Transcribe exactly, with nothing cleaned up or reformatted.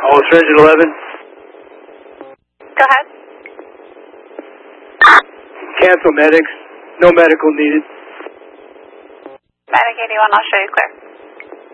Oh, Surgeon eleven. Go ahead. Cancel medics. No medical needed. Medic eighty-one, I'll show you clear.